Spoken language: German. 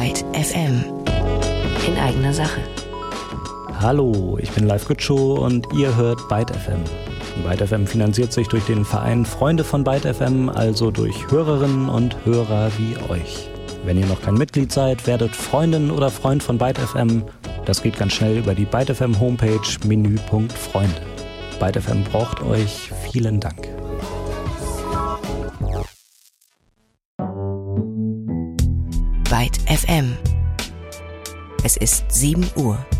Byte FM. In eigener Sache. Hallo, ich bin Live Gutschow und ihr hört Byte FM. Byte FM finanziert sich durch den Verein Freunde von Byte FM, also durch Hörerinnen und Hörer wie euch. Wenn ihr noch kein Mitglied seid, werdet Freundin oder Freund von Byte FM. Das geht ganz schnell über die Byte FM Homepage, Menüpunkt Freunde. Byte FM braucht euch. Vielen Dank. Byte FM. Es ist 7 Uhr.